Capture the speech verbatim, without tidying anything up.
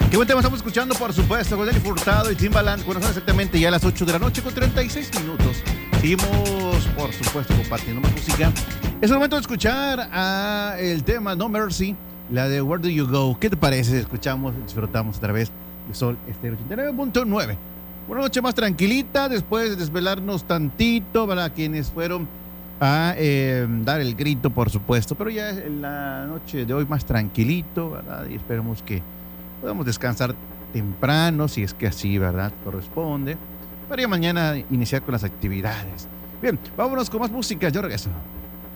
Qué buen tema estamos escuchando, por supuesto, con Dani Furtado y Timbaland, cuando son exactamente ya las ocho de la noche con treinta y seis minutos. Seguimos, por supuesto, compartiendo más música. Es el momento de escuchar a el tema No Mercy, la de Where Do You Go. ¿Qué te parece? Escuchamos, disfrutamos otra vez de Sol Estéreo ochenta y nueve punto nueve. Una noche más tranquilita, después de desvelarnos tantito para quienes fueron a eh, dar el grito, por supuesto. Pero ya en la noche de hoy más tranquilito, ¿verdad? Y esperemos que podamos descansar temprano, si es que así, ¿verdad?, corresponde, para ya mañana iniciar con las actividades. Bien, vámonos con más música. Yo regreso.